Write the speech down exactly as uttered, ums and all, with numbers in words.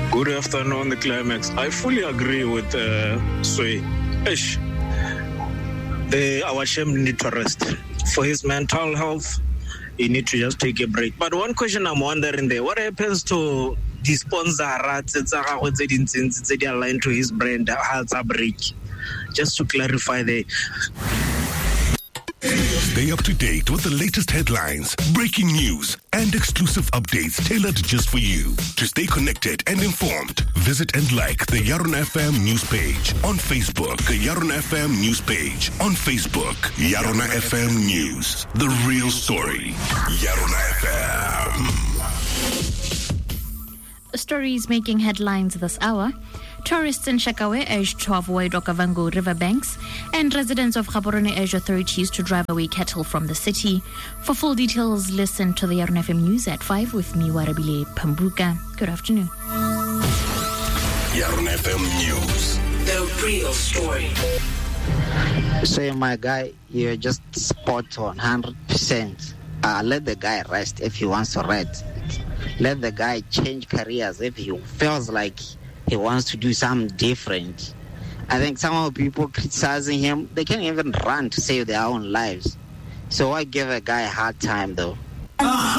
Good afternoon, the climax. I fully agree with uh, Sway. Ish. The, our champ need to rest. For his mental health, he need to just take a break. But one question I'm wondering there, what happens to the sponsor that aligned to his brand has a break? Just to clarify there. Stay up to date with the latest headlines, breaking news, and exclusive updates tailored just for you. To stay connected and informed, visit and like the Yaron F M news page on Facebook. The Yaron F M news page on Facebook. Yaron F M News, the real story. Yaron F M. Stories making headlines this hour. Tourists in Shakawe urged to avoid Okavango riverbanks, and residents of Gaborone urge authorities to drive away cattle from the city. For full details, listen to the Yaron F M News at five with me, Warabile Pambuka. Good afternoon. Yaron F M News, the real story. So, my guy, you're just spot on, one hundred percent. Uh, let the guy rest if he wants to rest. Let the guy change careers if he feels like he wants to do something different. I think some of the people criticizing him, they can't even run to save their own lives. So I give a guy a hard time, though.